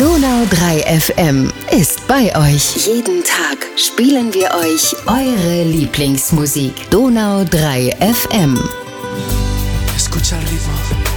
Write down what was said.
Donau 3 FM ist bei euch. Jeden Tag spielen wir euch eure Lieblingsmusik. Donau 3 FM. Escucha el ritmo.